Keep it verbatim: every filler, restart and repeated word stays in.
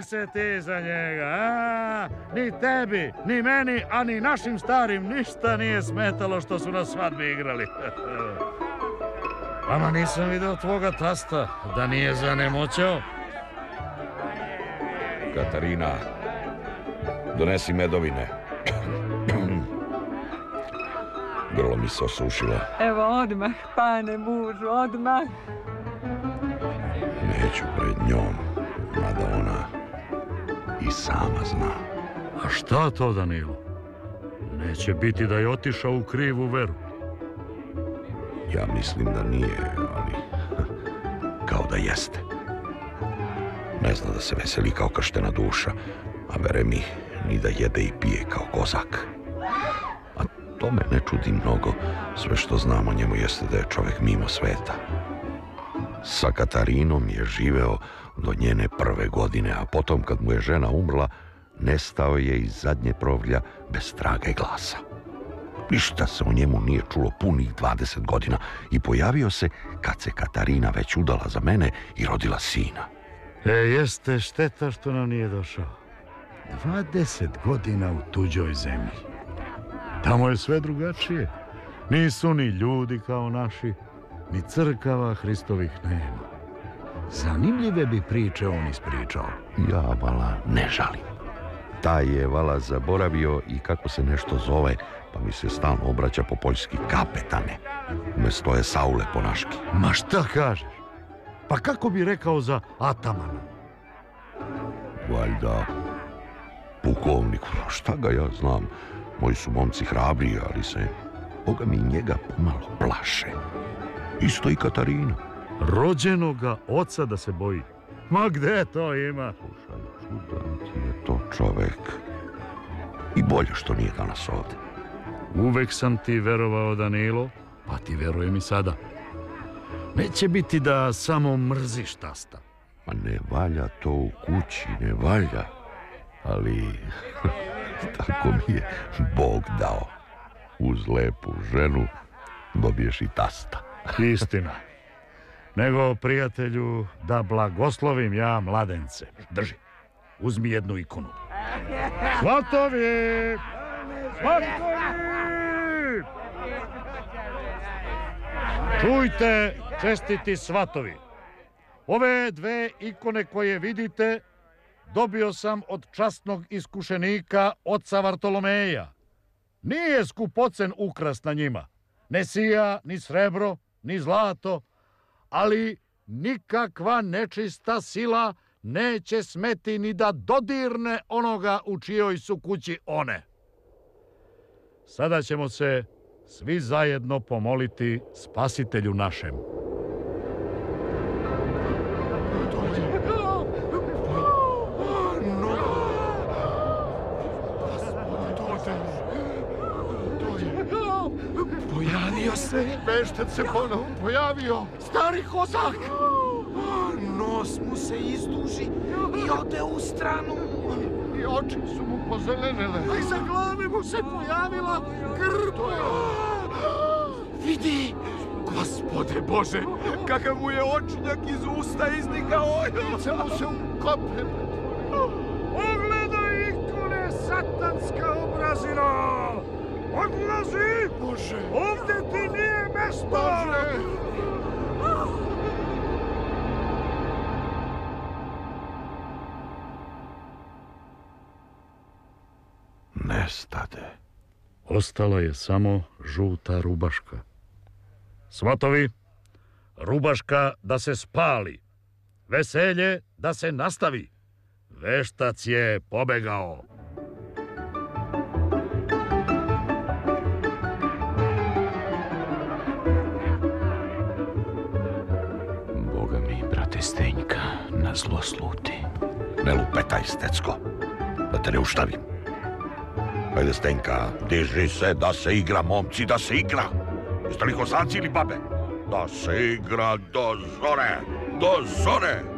se ti za njega, a? Ni tebi, ni meni, a ni našim starim ništa nije smetalo što su na svadbi igrali. Ama nisam video tvoga tasta, da nije zanemoćao. Katarina, donesi medovine. Grlo mi se osušilo. Evo odmah, pane mužu, odmah. Neću pred njom, mada ona i sama zna. A šta to, Danilo? Neće biti da je otišao u krivu veru. Ja mislim da nije, ali kao da jeste. Ne zna da se veseli kao krštena duša, a vere mi, ni da jede i pije kao kozak. A to me ne čudi mnogo, sve što znam o njemu jeste da je čovjek mimo sveta. Sa Katarinom je živeo do njene prve godine, a potom kad mu je žena umrla, nestao je iz zadnje provlja bez traga i glasa. Ništa se o njemu nije čulo punih dvadeset godina i pojavio se kad se Katarina već udala za mene i rodila sina. E, jeste šteta što nam nije došao. Dvadeset godina u tuđoj zemlji. Tamo je sve drugačije. Nisu ni ljudi kao naši, ni crkava Hristovih nema. Zanimljive bi priče on ispričao. Ja, vala, ne žalim. Taj je, vala, zaboravio i kako se nešto zove, pa mi se stalno obraća po poljski kapetane. Umesto je Saule po naški. Ma šta kažeš? Pa kako bi rekao za atamana? Valjda pukovnik, šta ga ja znam. Moji su momci hrabri, ali se, Boga mi, njega pomalo plaše. Isto i Katarina. Rođenoga oca da se boji. Ma gde to ima? Slušaj, čudan ti je to čovek. I bolje što nije danas ovde. Uvek sam ti verovao, Danilo, pa ti verujem i sada. Neće biti da samo mrziš tasta. Ma ne valja to u kući, ne valja. Ali tako mi je Bog dao. Uz lepu ženu dobiješ i tasta. Istina. Nego, prijatelju, da blagoslovim ja mladence. Drži, uzmi jednu ikonu. Svatovi! Svatovi! Čujte, čestiti svatovi. Ove dve ikone koje vidite dobio sam od časnog iskušenika oca Vartolomeja. Nije skupocen ukras na njima. Ne sija, ni srebro, ni zlato, ali nikakva nečista sila neće smeti ni da dodirne onoga u čijoj su kući one. Sada ćemo se svi zajedno pomoliti Spasitelju našem. Pojavio se, veštac se ponovo pojavio. Stari kozak! Nos mu se izduži i ode u stranu. I oči su mu pozelenele. A iza glave mu se pojavila grba. Vidi, Gospode Bože, kakav mu je očinjak iz usta iznikao. Lice mu se ukope. Ogledaj ikone, satanska obrazino! Odlazi! Bože! Ovde ti nije mesto! Bože! Nestade. Ostala je samo žuta rubaška. Svatovi, rubaška da se spali. Veselje da se nastavi. Veštac je pobegao. Boga mi, brate Stenjka, na zlo sluti. Ne lupetaj, Stecko, da te ne uštavim. Ajde, Stenka, diži se da se igra, momci, da se igra. Jeste li kozaci ili babe? Da se igra do zore, do zore.